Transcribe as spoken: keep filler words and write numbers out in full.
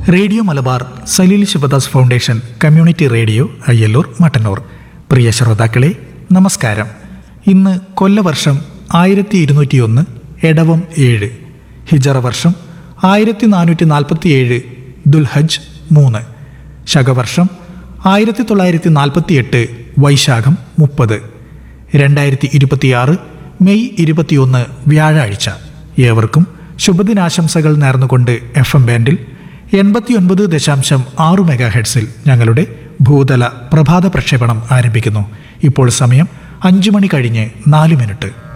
Radio Malabar Saleel Sivadas foundation community radio Ayyallur Mattannur. പ്രിയ ശ്രോതാക്കളെ നമസ്കാരം. ഇന്ന് കൊല്ലവർഷം ആയിരത്തി ഇരുന്നൂറ്റി ഒന്ന് എടവം ഏഴ്, ഹിജറ വർഷം ആയിരത്തി നാനൂറ്റി നാൽപ്പത്തി ഏഴ് ദുൽഹജ് മൂന്ന്, ശകവർഷം ആയിരത്തി തൊള്ളായിരത്തി നാൽപ്പത്തി എട്ട് വൈശാഖം മുപ്പത്, രണ്ടായിരത്തി ഇരുപത്തിയാറ് മെയ് ഇരുപത്തിയൊന്ന് വ്യാഴാഴ്ച. ഏവർക്കും ശുഭദിനാശംസകൾ നേർന്നുകൊണ്ട് എഫ് എം ബാൻഡിൽ എൺപത്തിയൊൻപത് ദശാംശം ആറ് മെഗാ ഹെഡ്സിൽ ഞങ്ങളുടെ ഭൂതല പ്രഭാത പ്രക്ഷേപണം ആരംഭിക്കുന്നു. ഇപ്പോൾ സമയം അഞ്ചു മണി കഴിഞ്ഞ് നാല് മിനിറ്റ്.